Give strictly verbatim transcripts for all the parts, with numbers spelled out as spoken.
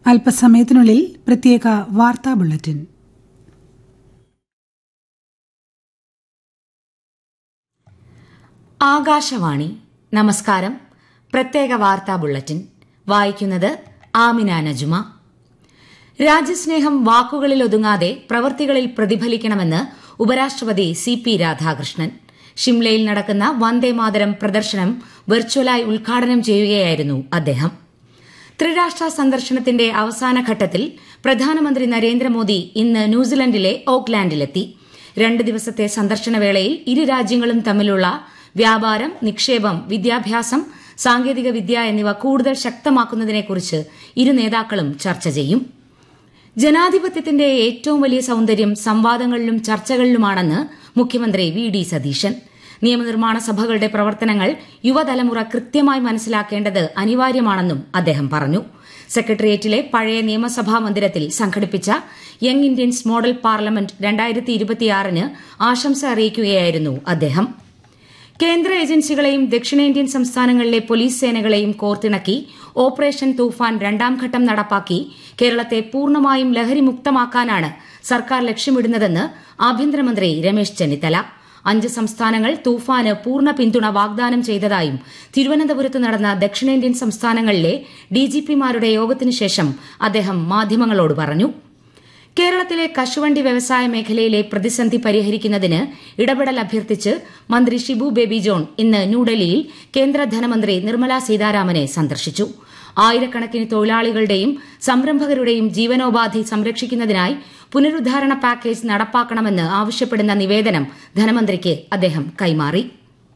അല്പസമയത്തിനുള്ളിൽ പ്രത്യേക വാർത്താ ബുള്ളറ്റിൻ. ആകാശവാണി. നമസ്കാരം. പ്രത്യേക വാർത്താ ബുള്ളറ്റിൻ വായിക്കുന്നത് ആമിന നജുമ. രാജ്യസ്നേഹം വാക്കുകളിൽ ഒതുങ്ങാതെ പ്രവൃത്തികളിൽ പ്രതിഫലിക്കണമെന്ന് ഉപരാഷ്ട്രപതി സി പി രാധാകൃഷ്ണൻ. ഷിംലയിൽ നടക്കുന്ന വന്ദേമാതരം പ്രദർശനം വെർച്വലായി ഉദ്ഘാടനം ചെയ്യുകയായിരുന്നു അദ്ദേഹം. ത്രിരാഷ്ട്ര സന്ദർശനത്തിന്റെ അവസാന ഘട്ടത്തിൽ പ്രധാനമന്ത്രി നരേന്ദ്രമോദി ഇന്ന് ന്യൂസിലൻഡിലെ ഓക്ലാൻഡിലെത്തി. രണ്ട് ദിവസത്തെ സന്ദർശന വേളയിൽ ഇരു രാജ്യങ്ങളും തമ്മിലുള്ള വ്യാപാരം, നിക്ഷേപം, വിദ്യാഭ്യാസം, സാങ്കേതിക വിദ്യ എന്നിവ കൂടുതൽ ശക്തമാക്കുന്നതിനെക്കുറിച്ച് ഇരു നേതാക്കളും ചർച്ച ചെയ്യും. ജനാധിപത്യത്തിന്റെ ഏറ്റവും വലിയ സൌന്ദര്യം സംവാദങ്ങളിലും ചർച്ചകളിലുമാണെന്ന് മുഖ്യമന്ത്രി വി ഡി സതീശൻ. നിയമനിർമ്മാണ സഭകളുടെ പ്രവർത്തനങ്ങൾ യുവതലമുറ കൃത്യമായി മനസ്സിലാക്കേണ്ടത് അനിവാര്യമാണെന്നും അദ്ദേഹം പറഞ്ഞു. സെക്രട്ടേറിയറ്റിലെ പഴയ നിയമസഭാ മന്ദിരത്തിൽ സംഘടിപ്പിച്ച യങ് ഇന്ത്യൻസ് മോഡൽ പാർലമെന്റ് രണ്ടായിരത്തി ഇരുപത്തിയാറിന് ആശംസ അറിയിക്കുകയായിരുന്നു അദ്ദേഹം. കേന്ദ്ര ഏജൻസികളെയും ദക്ഷിണേന്ത്യൻ സംസ്ഥാനങ്ങളിലെ പോലീസ് സേനകളെയും കോർത്തിണക്കി ഓപ്പറേഷൻ തൂഫാൻ രണ്ടാം ഘട്ടം നടപ്പാക്കി കേരളത്തെ പൂർണ്ണമായും ലഹരിമുക്തമാക്കാനാണ് സർക്കാർ ലക്ഷ്യമിടുന്നതെന്ന് ആഭ്യന്തരമന്ത്രി രമേശ് ചെന്നിത്തല. അഞ്ച് സംസ്ഥാനങ്ങൾ തൂഫാന് പൂർണ്ണ പിന്തുണ വാഗ്ദാനം ചെയ്തതായും തിരുവനന്തപുരത്ത് നടന്ന ദക്ഷിണേന്ത്യൻ സംസ്ഥാനങ്ങളിലെ ഡിജിപിമാരുടെ യോഗത്തിനു ശേഷം അദ്ദേഹം മാധ്യമങ്ങളോട് പറഞ്ഞു. കേരളത്തിലെ കശുവണ്ടി വ്യവസായ മേഖലയിലെ പ്രതിസന്ധി പരിഹരിക്കുന്നതിന് ഇടപെടൽ അഭ്യർത്ഥിച്ച് മന്ത്രി ഷിബു ബേബി ജോൺ ഇന്ന് ന്യൂഡൽഹിയിൽ കേന്ദ്ര ധനമന്ത്രി നിർമ്മലാ സീതാരാമനെ സന്ദർശിച്ചു. ആയിരക്കണക്കിന് തൊഴിലാളികളുടെയും സംരംഭകരുടെയും ജീവനോപാധി സംരക്ഷിക്കുന്നതിനായി പുനരുദ്ധാരണ പാക്കേജ് നടപ്പാക്കണമെന്ന് ആവശ്യപ്പെടുന്ന നിവേദനം ധനമന്ത്രിക്ക് അദ്ദേഹം കൈമാറി.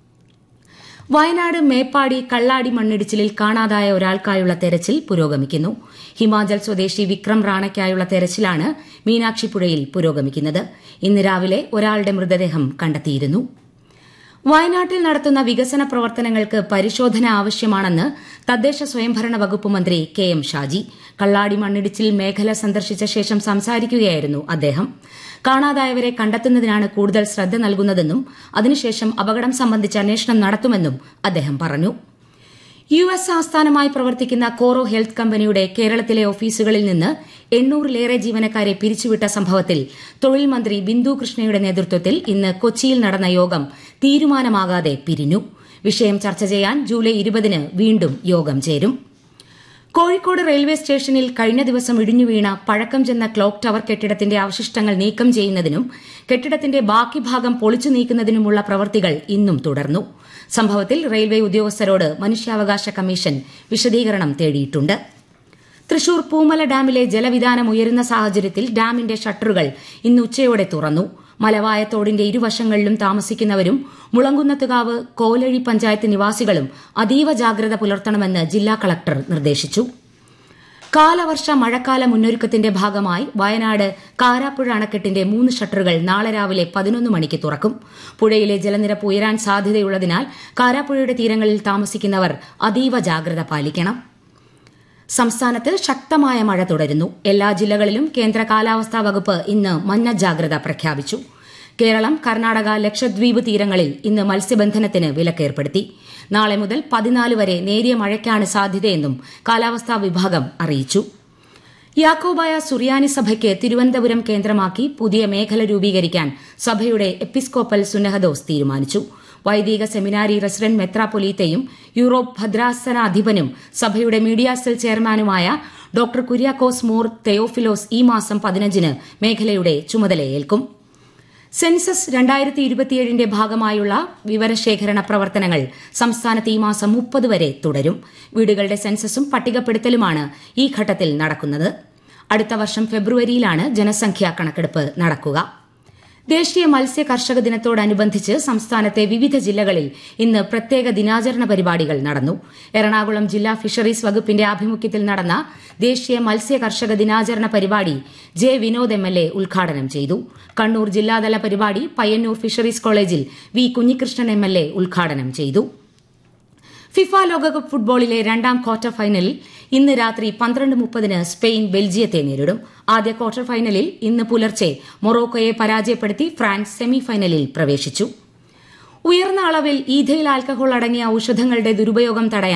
വയനാട് മേപ്പാടി കള്ളാടി മണ്ണിടിച്ചിലിൽ കാണാതായ ഒരാൾക്കായുള്ള തെരച്ചിൽ പുരോഗമിക്കുന്നു. ഹിമാചൽ സ്വദേശി വിക്രം റാണയ്ക്കായുള്ള തെരച്ചിലാണ് മീനാക്ഷിപ്പുഴയിൽ പുരോഗമിക്കുന്നത്. ഇന്ന് രാവിലെ ഒരാളുടെ മൃതദേഹം കണ്ടെത്തിയിരുന്നു. വയനാട്ടിൽ നടത്തുന്ന വികസന പ്രവർത്തനങ്ങൾക്ക് പരിശോധന ആവശ്യമാണെന്ന് തദ്ദേശ സ്വയംഭരണ വകുപ്പ് മന്ത്രി കെ എം ഷാജി. കള്ളാടി മണ്ണിടിച്ചിൽ മേഖല സന്ദർശിച്ച ശേഷം സംസാരിക്കുകയായിരുന്നു അദ്ദേഹം. കാണാതായവരെ കണ്ടെത്തുന്നതിനാണ് കൂടുതൽ ശ്രദ്ധ നൽകുന്നതെന്നും അതിനുശേഷം അപകടം സംബന്ധിച്ച അന്വേഷണം നടത്തുമെന്നും അദ്ദേഹം പറഞ്ഞു. യു എസ് ആസ്ഥാനമായി പ്രവർത്തിക്കുന്ന കോറോ ഹെൽത്ത് കമ്പനിയുടെ കേരളത്തിലെ ഓഫീസുകളിൽ നിന്ന് എണ്ണൂറിലേറെ ജീവനക്കാരെ പിരിച്ചുവിട്ട സംഭവത്തിൽ തൊഴിൽ മന്ത്രി ബിന്ദു കൃഷ്ണയുടെ നേതൃത്വത്തിൽ ഇന്ന് കൊച്ചിയിൽ നടന്ന യോഗം തീരുമാനമാകാതെ പിരിഞ്ഞു. വിഷയം ചർച്ച ചെയ്യാൻ ജൂലൈ ഇരുപതിന് വീണ്ടും യോഗം ചേരും. കോഴിക്കോട് റെയിൽവേ സ്റ്റേഷനിൽ കഴിഞ്ഞ ദിവസം ഇടിഞ്ഞുവീണ പഴക്കം ചെന്ന ക്ലോക്ക് ടവർ കെട്ടിടത്തിന്റെ അവശിഷ്ടങ്ങൾ നീക്കം ചെയ്യുന്നതിനും കെട്ടിടത്തിന്റെ ബാക്കി ഭാഗം പൊളിച്ചു നീക്കുന്നതിനുമുള്ള പ്രവൃത്തികൾ ഇന്നും തുടർന്നു. സംഭവത്തിൽ റെയിൽവേ ഉദ്യോഗസ്ഥരോട് മനുഷ്യാവകാശ കമ്മീഷൻ വിശദീകരണം തേടിയിട്ടുണ്ട്. തൃശൂർ പൂമല ഡാമിലെ ജലവിതാനം ഉയരുന്ന സാഹചര്യത്തിൽ ഡാമിന്റെ ഷട്ടറുകൾ ഇന്ന് ഉച്ചയോടെ തുറന്നു. മലവായത്തോടിന്റെ ഇരുവശങ്ങളിലും താമസിക്കുന്നവരും മുളങ്കുന്നത്തുകാവ് കോലഴി പഞ്ചായത്ത് നിവാസികളും അതീവ ജാഗ്രത പുലർത്തണമെന്ന് ജില്ലാ കളക്ടർ നിർദ്ദേശിച്ചു. കാലവർഷ മഴക്കാല മുന്നൊരുക്കത്തിന്റെ ഭാഗമായി വയനാട് കാരാപ്പുഴ അണക്കെട്ടിന്റെ മൂന്ന് ഷട്ടറുകൾ നാളെ രാവിലെ പതിനൊന്ന് മണിക്ക് തുറക്കും. പുഴയിലെ ജലനിരപ്പ് ഉയരാൻ സാധ്യതയുള്ളതിനാൽ കാരാപ്പുഴയുടെ തീരങ്ങളിൽ താമസിക്കുന്നവർ അതീവ ജാഗ്രത പാലിക്കണം. സംസ്ഥാനത്ത് ശക്തമായ മഴ തുടരുന്നു. എല്ലാ ജില്ലകളിലും കേന്ദ്ര കാലാവസ്ഥാ വകുപ്പ് ഇന്ന് മഞ്ഞ ജാഗ്രത പ്രഖ്യാപിച്ചു. കേരളം, കർണാടക, ലക്ഷദ്വീപ് തീരങ്ങളിൽ ഇന്ന് മത്സ്യബന്ധനത്തിന് വിലക്കേർപ്പെടുത്തി. നാളെ മുതൽ പതിനാല് വരെ നേരിയ മഴയ്ക്കാണ് സാധ്യതയെന്നും കാലാവസ്ഥാ വിഭാഗം അറിയിച്ചു. യാക്കോബായ സുറിയാനി സഭയ്ക്ക് തിരുവനന്തപുരം കേന്ദ്രമാക്കി പുതിയ മേഖല രൂപീകരിക്കാൻ സഭയുടെ എപ്പിസ്കോപ്പൽ സുന്നഹദോസ് തീരുമാനിച്ചു. വൈദിക സെമിനാരി റെസിഡന്റ് മെത്രാപ്പൊലീത്തയും യൂറോപ്പ് ഭദ്രാസനാധിപനും സഭയുടെ മീഡിയ സെൽ ചെയർമാനുമായ ഡോക്ടർ കുര്യാക്കോസ് മോർ തെയോഫിലോസ് ഈ മാസം പതിനഞ്ചിന് മേഖലയുടെ ചുമതലയേൽക്കും. സെൻസസ് രണ്ടായിരത്തി ഇരുപത്തിയേഴിന്റെ ഭാഗമായുള്ള വിവരശേഖരണ പ്രവർത്തനങ്ങൾ സംസ്ഥാനത്ത് ഈ മാസം മുപ്പത് വരെ തുടരും. വീടുകളുടെ സെൻസസും പട്ടികപ്പെടുത്തലുമാണ് ഈ ഘട്ടത്തിൽ നടക്കുന്നത്. അടുത്ത വർഷം ഫെബ്രുവരിയിലാണ് ജനസംഖ്യാ കണക്കെടുപ്പ് നടക്കുക. ദേശീയ മത്സ്യ കർഷക ദിനത്തോടനുബന്ധിച്ച് സംസ്ഥാനത്തെ വിവിധ ജില്ലകളിൽ ഇന്ന് പ്രത്യേക ദിനാചരണ പരിപാടികൾ നടന്നു. എറണാകുളം ജില്ലാ ഫിഷറീസ് വകുപ്പിന്റെ ആഭിമുഖ്യത്തിൽ നടന്ന ദേശീയ മത്സ്യ കർഷക ദിനാചരണ പരിപാടി J Vinod M L A ഉദ്ഘാടനം ചെയ്തു. കണ്ണൂർ ജില്ലാതല പരിപാടി പയ്യന്നൂർ ഫിഷറീസ് കോളേജിൽ V Kunhikrishnan M L A ഉദ്ഘാടനം ചെയ്തു. ഫിഫ ലോകകപ്പ് ഫുട്ബോളിലെ രണ്ടാം ക്വാർട്ടർ ഫൈനലിൽ ഇന്ന് രാത്രി പന്ത്രണ്ട് മുപ്പതിന് സ്പെയിൻ ബെൽജിയത്തെ നേരിടും. ആദ്യ ക്വാർട്ടർ ഫൈനലിൽ ഇന്ന് പുലർച്ചെ മൊറോക്കോയെ പരാജയപ്പെടുത്തി ഫ്രാൻസ് സെമിഫൈനലിൽ പ്രവേശിച്ചു. ഉയർന്ന അളവിൽ ഈഥൈൽ ആൽക്കഹോൾ അടങ്ങിയ ഔഷധങ്ങളുടെ ദുരുപയോഗം തടയാൻ